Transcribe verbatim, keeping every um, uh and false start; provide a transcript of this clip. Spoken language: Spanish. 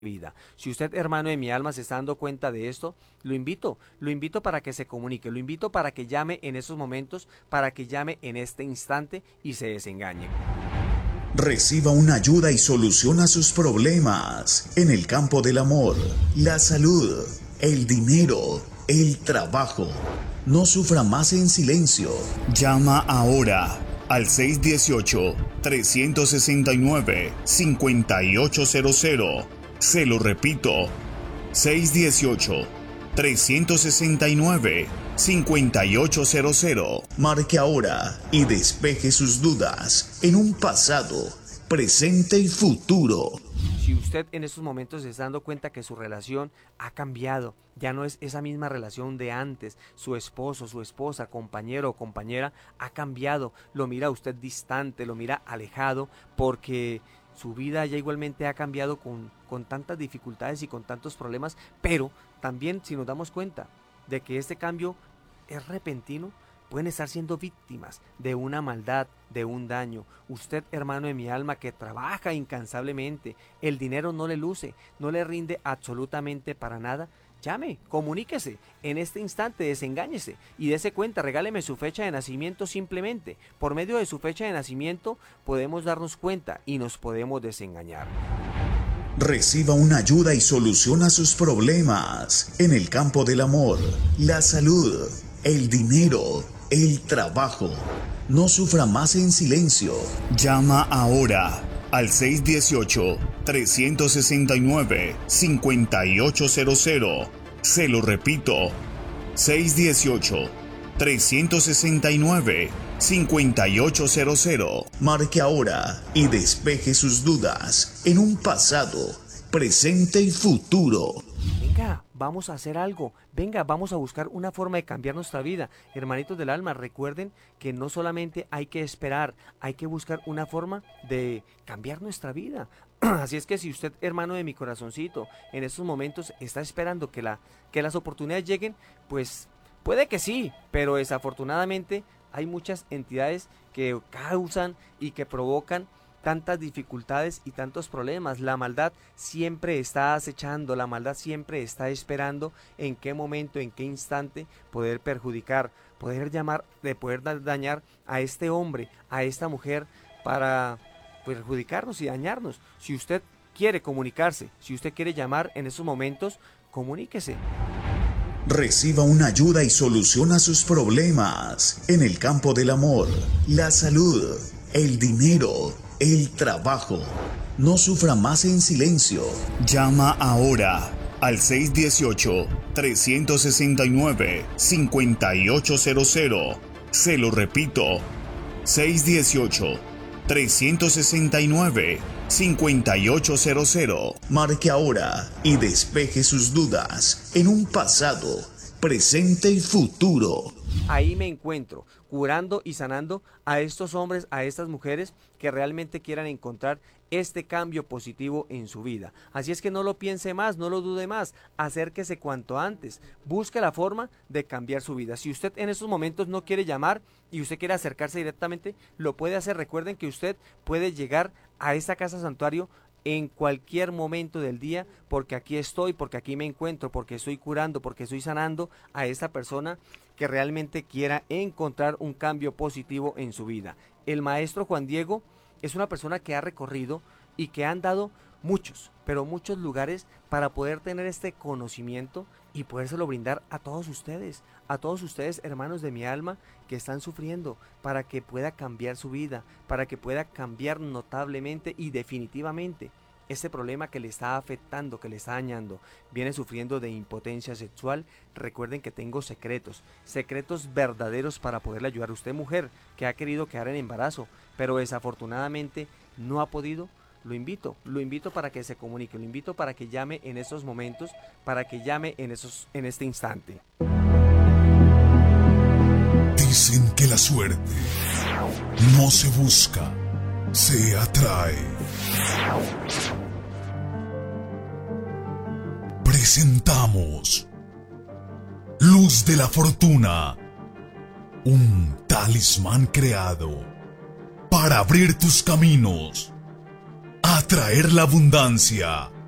vida. Si usted, hermano de mi alma, se está dando cuenta de esto, lo invito, lo invito para que se comunique, lo invito para que llame en esos momentos, para que llame en este instante y se desengañe. Reciba una ayuda y solución a sus problemas en el campo del amor, la salud, el dinero, el trabajo. No sufra más en silencio. Llama ahora al seis uno ocho, tres seis nueve, cinco ocho cero cero. Se lo repito, seis uno ocho, tres seis nueve, cinco ocho cero cero. Marque ahora y despeje sus dudas en un pasado, presente y futuro. Si usted en estos momentos se está dando cuenta que su relación ha cambiado, ya no es esa misma relación de antes, su esposo, su esposa, compañero o compañera ha cambiado, lo mira usted distante, lo mira alejado, porque su vida ya igualmente ha cambiado con, con tantas dificultades y con tantos problemas, pero también si nos damos cuenta de que este cambio es repentino, pueden estar siendo víctimas de una maldad, de un daño. Usted, hermano de mi alma, que trabaja incansablemente, el dinero no le luce, no le rinde absolutamente para nada, llame, comuníquese, en este instante desengáñese y dése cuenta, regáleme su fecha de nacimiento simplemente. Por medio de su fecha de nacimiento podemos darnos cuenta y nos podemos desengañar. Reciba una ayuda y solución a sus problemas en el campo del amor, la salud, el dinero, el trabajo. No sufra más en silencio. Llama ahora al seis uno ocho, tres seis nueve, cinco ocho cero cero. Se lo repito, seis uno ocho, tres seis nueve, cinco ocho cero cero. Marque ahora y despeje sus dudas en un pasado, presente y futuro. Venga, vamos a hacer algo, venga, vamos a buscar una forma de cambiar nuestra vida. Hermanitos del alma, recuerden que no solamente hay que esperar, hay que buscar una forma de cambiar nuestra vida. Así es que si usted, hermano de mi corazoncito, en estos momentos está esperando que, la, que las oportunidades lleguen, pues puede que sí, pero desafortunadamente hay muchas entidades que causan y que provocan tantas dificultades y tantos problemas. La maldad siempre está acechando, la maldad siempre está esperando en qué momento, en qué instante poder perjudicar, poder llamar, de poder dañar a este hombre, a esta mujer, para perjudicarnos y dañarnos. Si usted quiere comunicarse, si usted quiere llamar en esos momentos, comuníquese. Reciba una ayuda y solución a sus problemas en el campo del amor, la salud, el dinero, el trabajo. No sufra más en silencio. Llama ahora al seis uno ocho, tres seis nueve, cinco ocho cero cero. Se lo repito, seis uno ocho, tres seis nueve, cinco ocho cero cero. Marque ahora y despeje sus dudas en un pasado, presente y futuro. Ahí me encuentro, curando y sanando a estos hombres, a estas mujeres que realmente quieran encontrar este cambio positivo en su vida. Así es que no lo piense más, no lo dude más, acérquese cuanto antes, busque la forma de cambiar su vida. Si usted en estos momentos no quiere llamar y usted quiere acercarse directamente, lo puede hacer. Recuerden que usted puede llegar a esta casa santuario en cualquier momento del día, porque aquí estoy, porque aquí me encuentro, porque estoy curando, porque estoy sanando a esta persona que realmente quiera encontrar un cambio positivo en su vida. El maestro Juan Diego es una persona que ha recorrido y que ha andado muchos, pero muchos lugares para poder tener este conocimiento y podérselo brindar a todos ustedes, a todos ustedes, hermanos de mi alma, que están sufriendo, para que pueda cambiar su vida, para que pueda cambiar notablemente y definitivamente este problema que le está afectando, que le está dañando. Viene sufriendo de impotencia sexual. Recuerden que tengo secretos, secretos verdaderos para poderle ayudar a usted, mujer, que ha querido quedar en embarazo, pero desafortunadamente no ha podido. Lo invito, lo invito para que se comunique, lo invito para que llame en estos momentos, para que llame en, esos, en este instante. Dicen que la suerte no se busca, se atrae. Presentamos Luz de la Fortuna, un talismán creado para abrir tus caminos, atraer la abundancia